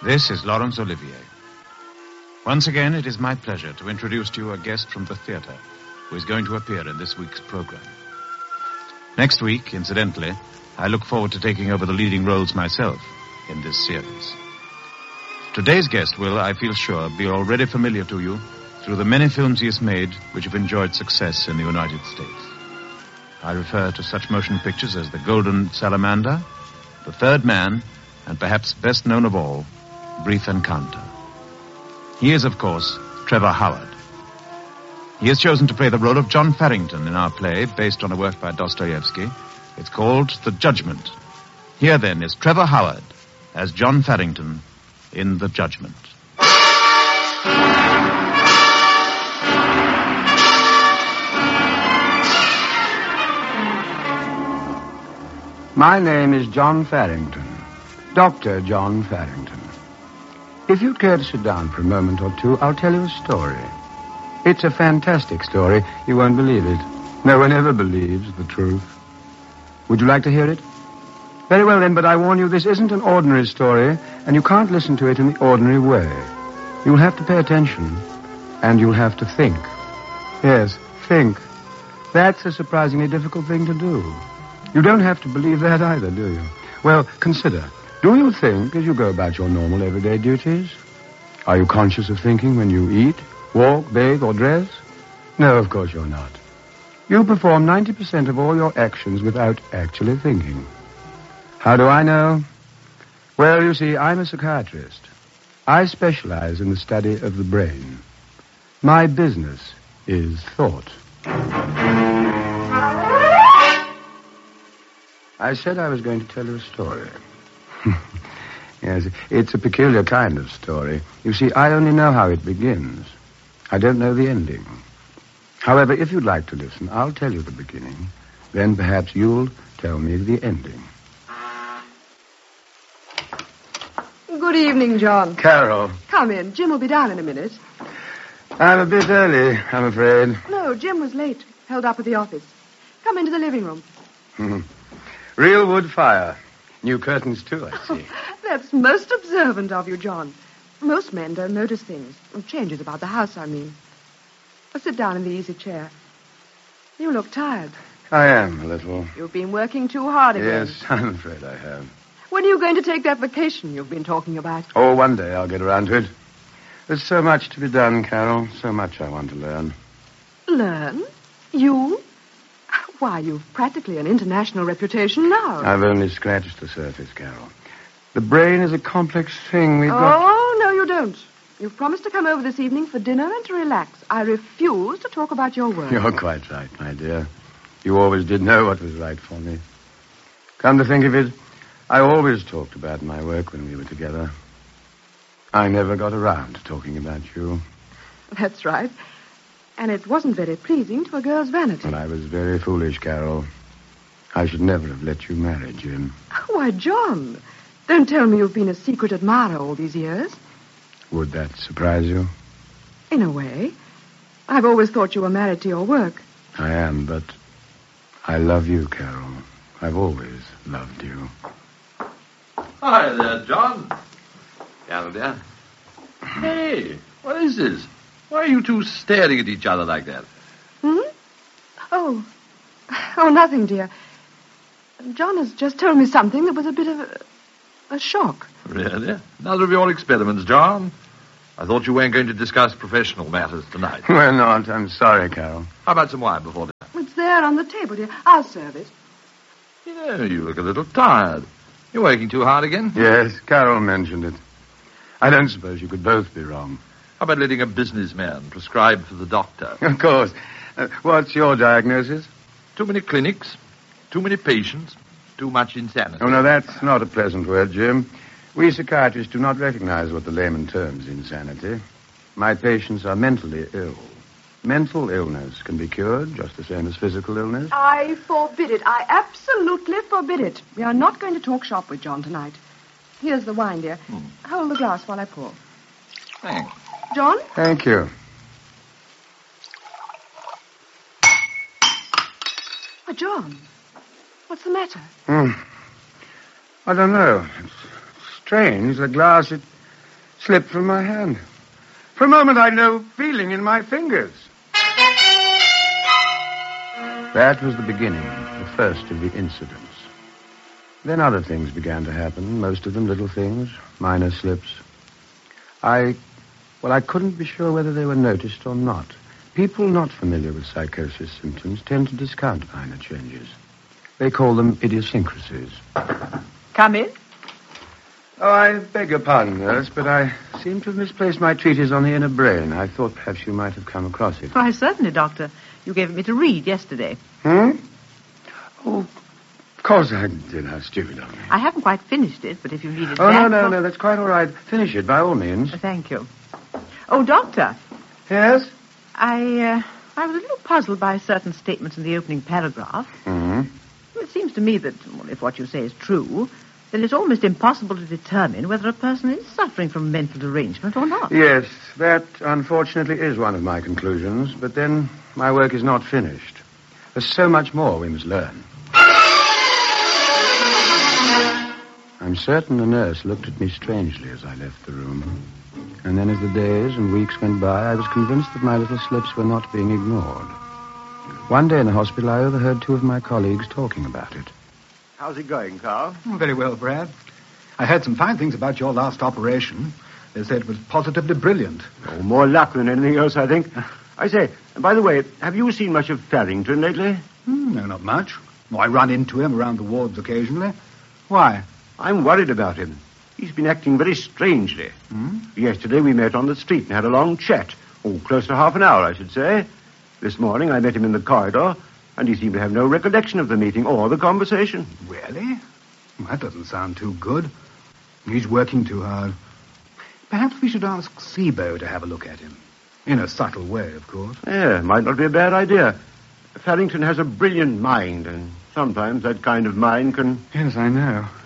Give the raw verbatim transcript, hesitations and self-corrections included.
This is Laurence Olivier. Once again, it is my pleasure to introduce to you a guest from the theater who is going to appear in this week's program. Next week, incidentally, I look forward to taking over the leading roles myself in this series. Today's guest will, I feel sure, be already familiar to you through the many films he has made which have enjoyed success in the United States. I refer to such motion pictures as The Golden Salamander, The Third Man, and perhaps best known of all, Brief Encounter. He is, of course, Trevor Howard. He has chosen to play the role of John Farrington in our play, based on a work by Dostoevsky. It's called The Judgment. Here, then, is Trevor Howard as John Farrington in The Judgment. My name is John Farrington, Doctor John Farrington. If you'd care to sit down for a moment or two, I'll tell you a story. It's a fantastic story. You won't believe it. No one ever believes the truth. Would you like to hear it? Very well, then, but I warn you, this isn't an ordinary story, and you can't listen to it in the ordinary way. You'll have to pay attention, and you'll have to think. Yes, think. That's a surprisingly difficult thing to do. You don't have to believe that either, do you? Well, consider. Do you think as you go about your normal everyday duties? Are you conscious of thinking when you eat, walk, bathe, or dress? No, of course you're not. You perform ninety percent of all your actions without actually thinking. How do I know? Well, you see, I'm a psychiatrist. I specialize in the study of the brain. My business is thought. I said I was going to tell you a story. Yes, it's a peculiar kind of story. You see, I only know how it begins. I don't know the ending. However, if you'd like to listen, I'll tell you the beginning. Then perhaps you'll tell me the ending. Good evening, John. Carol. Come in. Jim will be down in a minute. I'm a bit early, I'm afraid. No, Jim was late. Held up at the office. Come into the living room. Real wood fire. New curtains, too, I see. Oh, that's most observant of you, John. Most men don't notice things. Changes about the house, I mean. Well, sit down in the easy chair. You look tired. I am, a little. You've been working too hard again. Yes, I'm afraid I have. When are you going to take that vacation you've been talking about? Oh, one day I'll get around to it. There's so much to be done, Carol. So much I want to learn. Learn? You? Why, you've practically an international reputation now. I've only scratched the surface, Carol. The brain is a complex thing. We've oh, got... Oh, no, you don't. You've promised to come over this evening for dinner and to relax. I refuse to talk about your work. You're quite right, my dear. You always did know what was right for me. Come to think of it, I always talked about my work when we were together. I never got around to talking about you. That's right. And it wasn't very pleasing to a girl's vanity. Well, I was very foolish, Carol. I should never have let you marry Jim. Why, John, don't tell me you've been a secret admirer all these years. Would that surprise you? In a way. I've always thought you were married to your work. I am, but I love you, Carol. I've always loved you. Hi there, John. Carol, dear. Hey, what is this? Why are you two staring at each other like that? Hmm? Oh. Oh, nothing, dear. John has just told me something that was a bit of a, a shock. Really? Another of your experiments, John? I thought you weren't going to discuss professional matters tonight. We're not. I'm sorry, Carol. How about some wine before dinner? It's there on the table, dear. I'll serve it. You know, you look a little tired. You're working too hard again? Yes, Carol mentioned it. I don't suppose you could both be wrong. How about letting a businessman prescribe for the doctor? Of course. Uh, what's your diagnosis? Too many clinics, too many patients, too much insanity. Oh, no, that's not a pleasant word, Jim. We psychiatrists do not recognize what the layman terms insanity. My patients are mentally ill. Mental illness can be cured just the same as physical illness. I forbid it. I absolutely forbid it. We are not going to talk shop with John tonight. Here's the wine, dear. Hmm. Hold the glass while I pour. Thanks. John? Thank you. Oh, John, what's the matter? Hmm. I don't know. It's strange. The glass, it slipped from my hand. For a moment, I had no feeling in my fingers. That was the beginning, the first of the incidents. Then other things began to happen, most of them little things, minor slips. I, well, I couldn't be sure whether they were noticed or not. People not familiar with psychosis symptoms tend to discount minor changes. They call them idiosyncrasies. Come in. Oh, I beg your pardon, nurse, but I seem to have misplaced my treatise on the inner brain. I thought perhaps you might have come across it. Why, certainly, Doctor. You gave it me to read yesterday. Hmm? Oh, of course I did. How stupid of me. I haven't quite finished it, but if you need it Oh, back... no, no, well- no, that's quite all right. Finish it, by all means. Uh, Thank you. Oh, Doctor, Yes? I, uh, I was a little puzzled by certain statements in the opening paragraph. Hmm. It seems to me that, well, if what you say is true, then it's almost impossible to determine whether a person is suffering from mental derangement or not. Yes, that unfortunately is one of my conclusions, but then my work is not finished. There's so much more we must learn. I'm certain the nurse looked at me strangely as I left the room. And then as the days and weeks went by, I was convinced that my little slips were not being ignored. One day in the hospital, I overheard two of my colleagues talking about it. How's it going, Carl? Oh, very well, Brad. I heard some fine things about your last operation. They said it was positively brilliant. Oh, more luck than anything else, I think. I say, by the way, have you seen much of Farrington lately? Hmm, no, not much. Oh, I run into him around the wards occasionally. Why? I'm worried about him. He's been acting very strangely. Hmm? Yesterday we met on the street and had a long chat. Oh, close to half an hour, I should say. This morning I met him in the corridor, and he seemed to have no recollection of the meeting or the conversation. Really? Well, that doesn't sound too good. He's working too hard. Perhaps we should ask Seabow to have a look at him. In a subtle way, of course. Yeah, might not be a bad idea. Farrington has a brilliant mind, and sometimes that kind of mind can... Yes, I know.